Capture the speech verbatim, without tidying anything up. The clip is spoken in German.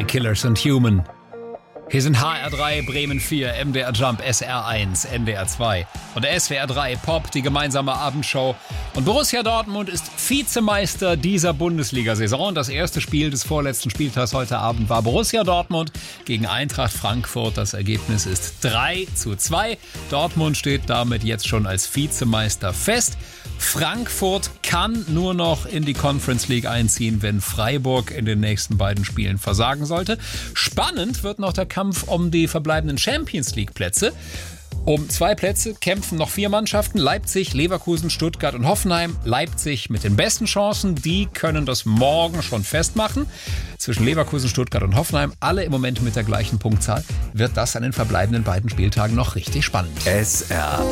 Killers and Human. Hier sind H R drei, Bremen vier, M D R Jump, S R eins, N D R zwei und S W R drei Pop, die gemeinsame Abendshow. Und Borussia Dortmund ist Vizemeister dieser Bundesliga-Saison. Das erste Spiel des vorletzten Spieltags heute Abend war Borussia Dortmund gegen Eintracht Frankfurt. Das Ergebnis ist drei zu zwei. Dortmund steht damit jetzt schon als Vizemeister fest. Frankfurt kann nur noch in die Conference League einziehen, wenn Freiburg in den nächsten beiden Spielen versagen sollte. Spannend wird noch der Kampf um die verbleibenden Champions League Plätze. Um zwei Plätze kämpfen noch vier Mannschaften: Leipzig, Leverkusen, Stuttgart und Hoffenheim. Leipzig mit den besten Chancen, die können das morgen schon festmachen. Zwischen Leverkusen, Stuttgart und Hoffenheim, alle im Moment mit der gleichen Punktzahl, wird das an den verbleibenden beiden Spieltagen noch richtig spannend. S R